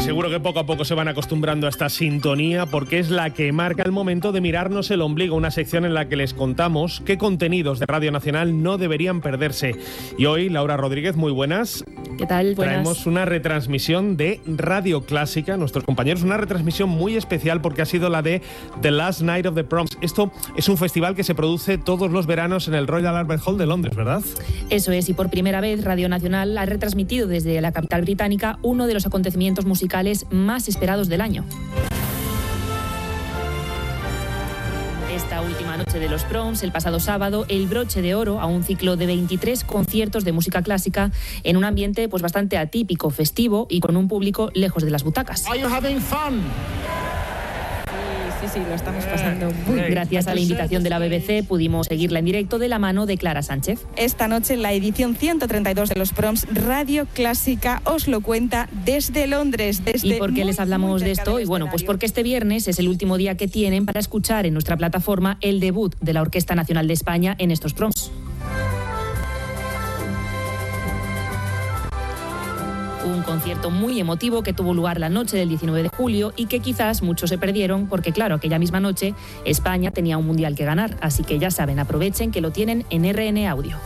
seguro que poco a poco se van acostumbrando a esta sintonía porque es la que marca el momento de mirarnos el ombligo, una sección en la que les contamos qué contenidos de Radio Nacional no deberían perderse. Y hoy, Laura Rodríguez, muy buenas. ¿Qué tal? Buenas. Traemos una retransmisión de Radio Clásica, nuestros compañeros, una retransmisión muy especial porque ha sido la de The Last Night of the Proms. Esto es un festival que se produce todos los veranos en el Royal Albert Hall de Londres, ¿verdad? Eso es, y por primera vez Radio Nacional ha retransmitido desde la capital británica uno de los acontecimientos musicales más esperados del año. Esta última noche de los Proms, el pasado sábado, el broche de oro a un ciclo de 23 conciertos de música clásica en un ambiente pues bastante atípico, festivo y con un público lejos de las butacas. Are you having fun? Sí, lo estamos pasando muy bien. Gracias a la invitación de la BBC pudimos seguirla en directo de la mano de Clara Sánchez. Esta noche, en la edición 132 de los Proms, Radio Clásica os lo cuenta desde Londres. ¿Y por qué les hablamos de esto? Y bueno, pues porque este viernes es el último día que tienen para escuchar en nuestra plataforma el debut de la Orquesta Nacional de España en estos Proms. Un concierto muy emotivo que tuvo lugar la noche del 19 de julio y que quizás muchos se perdieron porque, claro, aquella misma noche España tenía un mundial que ganar. Así que ya saben, aprovechen que lo tienen en RN Audio.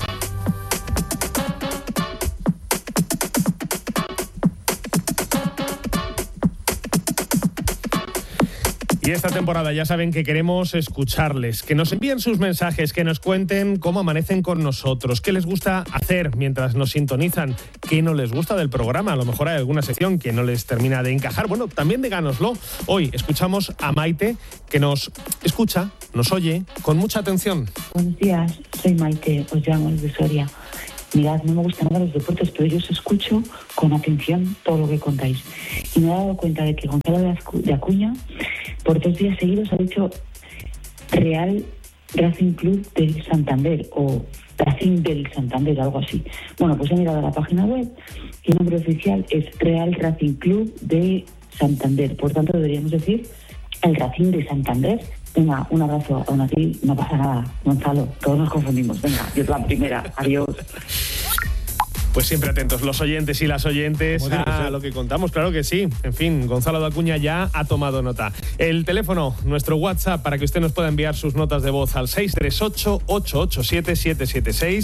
Y esta temporada ya saben que queremos escucharles, que nos envíen sus mensajes, que nos cuenten cómo amanecen con nosotros, qué les gusta hacer mientras nos sintonizan, qué no les gusta del programa. A lo mejor hay alguna sección que no les termina de encajar. Bueno, también díganoslo. Hoy escuchamos a Maite, que nos escucha, nos oye con mucha atención. Buenos días, soy Maite, os llamo desde Soria. Mirad, no me gustan nada los deportes, pero yo os escucho con atención todo lo que contáis. Y me he dado cuenta de que Gonzalo de Acuña, por 2 días seguidos, ha dicho Real Racing Club del Santander, o Racing del Santander, algo así. Bueno, pues he mirado la página web y el nombre oficial es Real Racing Club de Santander. Por tanto, deberíamos decir el Racing de Santander. Venga, un abrazo, aún así no pasa nada, Gonzalo, todos nos confundimos. Venga, yo la primera, adiós. Pues siempre atentos los oyentes y las oyentes a lo que contamos, claro que sí. En fin, Gonzalo de Acuña ya ha tomado nota. El teléfono, nuestro WhatsApp, para que usted nos pueda enviar sus notas de voz al 638-887-776,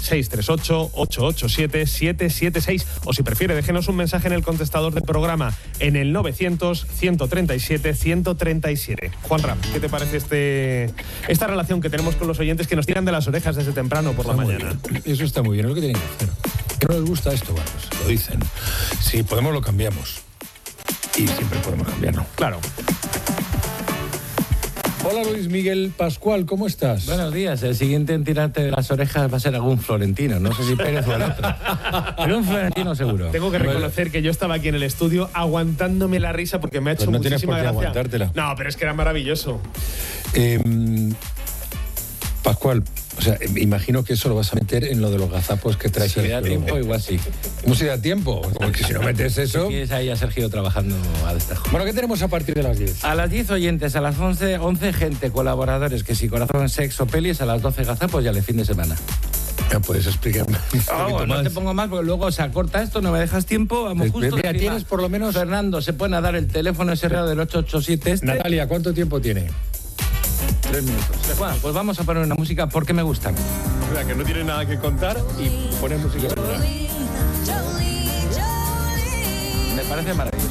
638-887-776, o si prefiere, déjenos un mensaje en el contestador del programa en el 900-137-137. Juanra, ¿qué te parece esta relación que tenemos con los oyentes que nos tiran de las orejas desde temprano por la mañana? Eso está muy bien, es lo que tienen que hacer. ¿Que no les gusta esto? Bueno, pues lo dicen. Si podemos, lo cambiamos. Y siempre podemos cambiarlo. Claro. Hola, Luis Miguel Pascual, ¿cómo estás? Buenos días. El siguiente en tirarte de las orejas va a ser algún florentino. No sé si Pérez o el otro. Pero un florentino seguro. Tengo que reconocer que yo estaba aquí en el estudio aguantándome la risa porque me ha hecho muchísima gracia. Aguantártela. No, pero es que era maravilloso. Pascual, o sea, imagino que eso lo vas a meter en lo de los gazapos que traes. Si da tiempo, igual sí. ¿Cómo se da tiempo? Porque si no metes eso... Tienes ahí a Sergio trabajando a destajo. Bueno, ¿qué tenemos a partir de las 10? A las 10 oyentes, a las 11 gente, colaboradores, que si corazón, sexo, pelis, a las 12 gazapos y al fin de semana. Ya puedes explicarme un poquito más. No te pongo más porque luego se acorta esto, no me dejas tiempo. Vamos justo. Mira, tienes por lo menos... Fernando, se puede dar el teléfono ese raro del 887 Natalia, ¿cuánto tiempo tiene? 3 minutos. Bueno, pues vamos a poner una música porque me gustan. O sea, que no tiene nada que contar y poner música. Me parece maravilloso.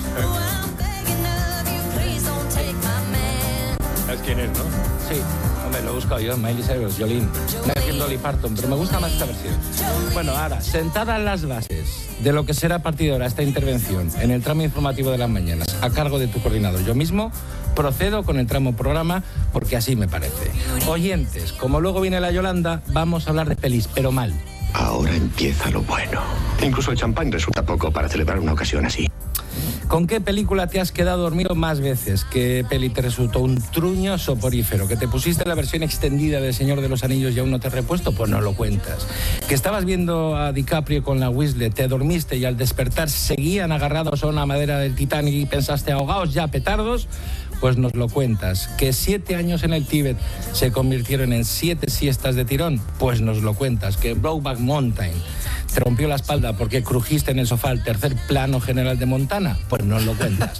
¿Sabes quién es, no? Sí, hombre, lo he buscado yo, Miley Cyrus, Jolene. Me decía Dolly Parton, pero me gusta más esta versión. Bueno, ahora, sentadas las bases de lo que será a partir de ahora esta intervención en el tramo informativo de las mañanas, a cargo de tu coordinador, yo mismo, procedo con el tramo programa porque así me parece. Oyentes, como luego viene la Yolanda, vamos a hablar de pelis, pero mal. Ahora empieza lo bueno. Incluso el champán resulta poco para celebrar una ocasión así. ¿Con qué película te has quedado dormido más veces? ¿Qué peli te resultó un truño soporífero? ¿Que te pusiste la versión extendida de Señor de los Anillos y aún no te has repuesto? Pues no lo cuentas. ¿Que estabas viendo a DiCaprio con la Winslet, te dormiste y al despertar seguían agarrados a una madera del Titanic y pensaste ahogaos ya petardos? Pues nos lo cuentas. ¿Que 7 años en el Tíbet se convirtieron en 7 siestas de tirón? Pues nos lo cuentas. ¿Que Brokeback Mountain te rompió la espalda porque crujiste en el sofá al tercer plano general de Montana? Pues nos lo cuentas.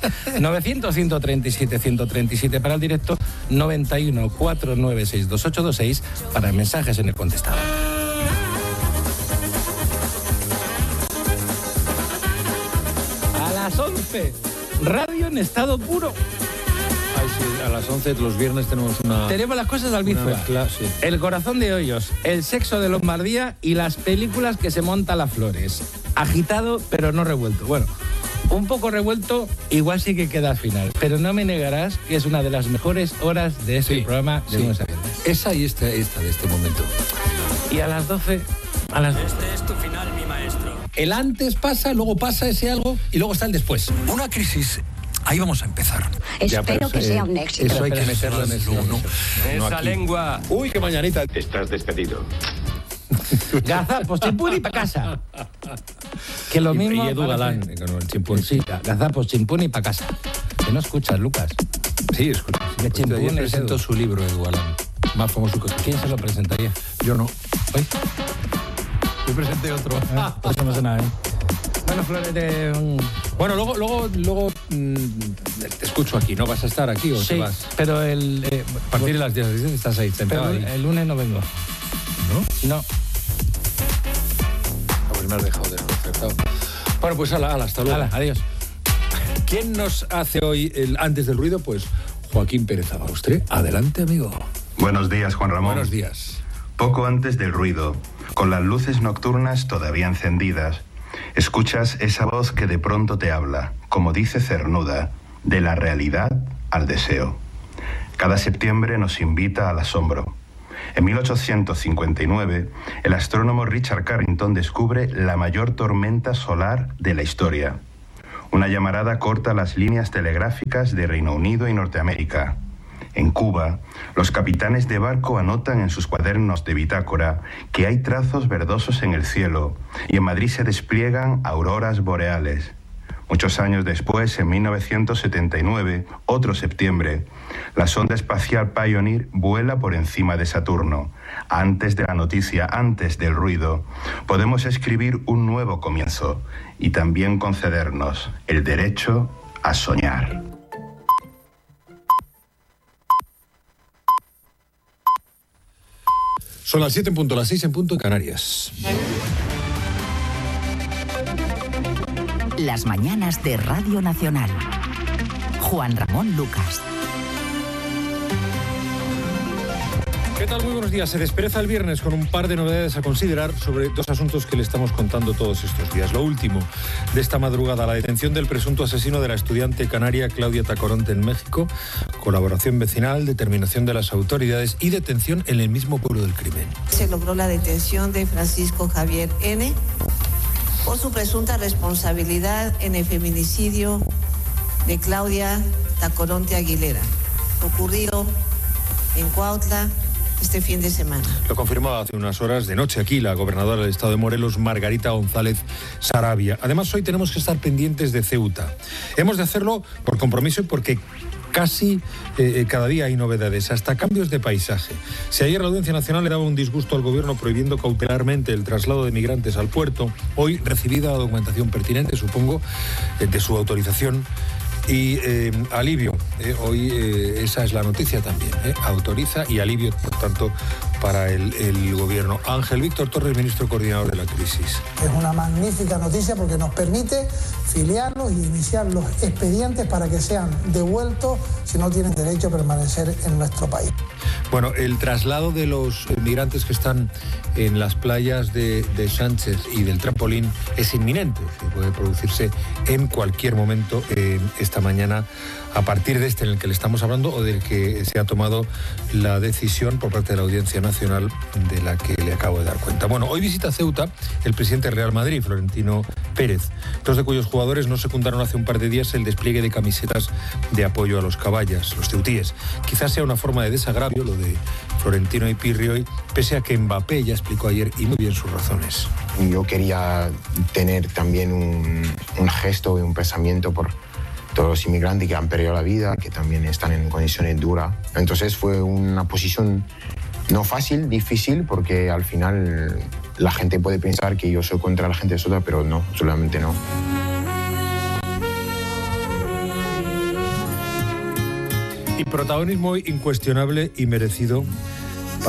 900-137-137 para el directo, 91-496-2826 para mensajes en el contestador. A las 11, radio en estado puro. Ay, sí, a las 11 los viernes tenemos Tenemos las cosas al bizo. Sí. El corazón de Hoyos, el sexo de Lombardía y las películas que se monta las Flores. Agitado, pero no revuelto. Bueno, un poco revuelto, igual sí que queda al final. Pero no me negarás que es una de las mejores horas de este programa de lunes a viernes. Esa y esta de este momento. Y a las 12... Este es tu final, mi maestro. El antes pasa, luego pasa ese algo y luego está el después. Una crisis... Ahí vamos a empezar. Espero que sea un éxito. Eso hay que meterlo en Esa lengua. Uy, qué mañanita. Estás despedido. Gazapos, chimpún y pa' casa. Que lo mismo... Y Edu Galán con el chimpún. Sí, gazapos, chimpún y pa' casa. Que no escuchas, Lucas. Sí, escucha. De chimpún Ayer es presentó Edu. su libro, Edu Galán. Más famoso que tú. ¿Quién se lo presentaría? Yo no. ¿Hoy? Yo presenté otro. Pues no sé nada, ¿eh? Bueno, Flores, Bueno, luego te escucho aquí. ¿No vas a estar aquí o sí, te vas? pero A partir de las 10 estás ahí sentado pero ahí. el lunes no vengo. ¿No? No. Pues me has dejado desconcertado. Bueno, pues hasta luego. Hala, adiós. ¿Quién nos hace hoy el antes del ruido? Pues Joaquín Pérez Abaustre. Adelante, amigo. Buenos días, Juan Ramón. Buenos días. Poco antes del ruido, con las luces nocturnas todavía encendidas, escuchas esa voz que de pronto te habla, como dice Cernuda, de la realidad al deseo. Cada septiembre nos invita al asombro. En 1859, el astrónomo Richard Carrington descubre la mayor tormenta solar de la historia. Una llamarada corta las líneas telegráficas de Reino Unido y Norteamérica. En Cuba, los capitanes de barco anotan en sus cuadernos de bitácora que hay trazos verdosos en el cielo y en Madrid se despliegan auroras boreales. Muchos años después, en 1979, otro septiembre, la sonda espacial Pioneer vuela por encima de Saturno. Antes de la noticia, antes del ruido, podemos escribir un nuevo comienzo y también concedernos el derecho a soñar. Son las 7 en punto, las 6 en punto en Canarias. Las mañanas de Radio Nacional. Juan Ramón Lucas. ¿Qué tal? Muy buenos días. Se despereza el viernes con un par de novedades a considerar sobre dos asuntos que le estamos contando todos estos días. Lo último de esta madrugada, la detención del presunto asesino de la estudiante canaria Claudia Tacoronte en México, colaboración vecinal, determinación de las autoridades y detención en el mismo pueblo del crimen. Se logró la detención de Francisco Javier N. por su presunta responsabilidad en el feminicidio de Claudia Tacoronte Aguilera, ocurrido en Cuautla este fin de semana. Lo confirmaba hace unas horas de noche aquí la gobernadora del estado de Morelos, Margarita González Sarabia. Además, hoy tenemos que estar pendientes de Ceuta. Hemos de hacerlo por compromiso y porque casi cada día hay novedades, hasta cambios de paisaje. Si ayer la Audiencia Nacional le daba un disgusto al gobierno prohibiendo cautelarmente el traslado de migrantes al puerto, hoy recibida la documentación pertinente, supongo, de su autorización y alivio. Hoy esa es la noticia también. Autoriza y alivio, por tanto, para el gobierno. Ángel Víctor Torres, ministro coordinador de la crisis. Es una magnífica noticia porque nos permite filiarlos y iniciar los expedientes para que sean devueltos si no tienen derecho a permanecer en nuestro país. Bueno, el traslado de los migrantes que están en las playas de Sánchez y del Trampolín es inminente, puede producirse en cualquier momento esta mañana, a partir de este en el que le estamos hablando o del que se ha tomado la decisión por parte de la Audiencia Nacional de la que le acabo de dar cuenta. Bueno, hoy visita Ceuta el presidente del Real Madrid, Florentino Pérez, dos de cuyos jugadores no secundaron hace un par de días el despliegue de camisetas de apoyo a los caballas, los ceutíes. Quizás sea una forma de desagravio lo de Florentino y Pirri, pese a que Mbappé ya explicó ayer y muy bien sus razones. Yo quería tener también un gesto y un pensamiento por todos los inmigrantes que han perdido la vida, que también están en condiciones duras. Entonces fue una posición no fácil, difícil, porque al final la gente puede pensar que yo soy contra la gente de Ceuta, pero no, absolutamente no. Y protagonismo incuestionable y merecido